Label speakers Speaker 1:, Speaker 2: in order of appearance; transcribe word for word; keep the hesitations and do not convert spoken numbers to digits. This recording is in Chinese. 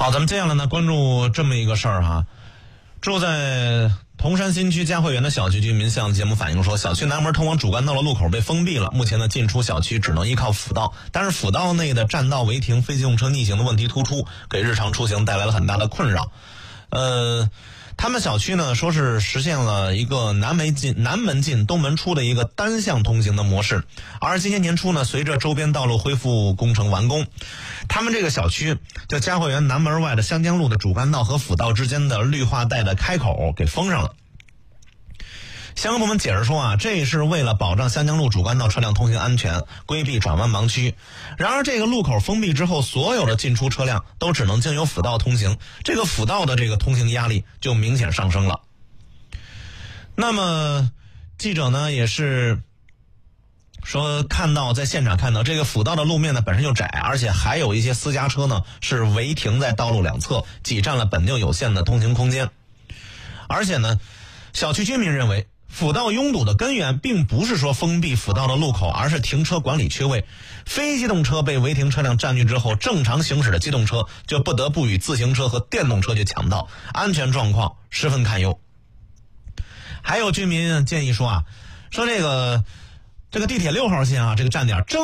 Speaker 1: 好，咱们接下来呢关注这么一个事儿哈，住在铜山新区嘉汇园的小区居民向节目反映说，小区南门通往主干道的路口被封闭了，目前呢进出小区只能依靠辅道，但是辅道内的占道违停、非机动车逆行的问题突出，给日常出行带来了很大的困扰。呃，他们小区呢说是实现了一个南门进南门进东门出的一个单向通行的模式，而今年年初呢，随着周边道路恢复工程完工，他们这个小区就嘉汇园南门外的湘江路的主干道和辅道之间的绿化带的开口给封上了。相关部门解释说啊，这是为了保障湘江路主干道车辆通行安全，规避转弯盲区。然而这个路口封闭之后，所有的进出车辆都只能经由辅道通行，这个辅道的这个通行压力就明显上升了。那么记者呢也是说，看到在现场看到这个辅道的路面呢本身就窄，而且还有一些私家车呢是违停在道路两侧，挤占了本就有限的通行空间。而且呢，小区居民认为辅道拥堵的根源并不是说封闭辅道的路口，而是停车管理缺位。非机动车被违停车辆占据之后，正常行驶的机动车就不得不与自行车和电动车去抢道，安全状况十分堪忧。还有居民建议说啊，说这个这个地铁六号线啊，这个站点正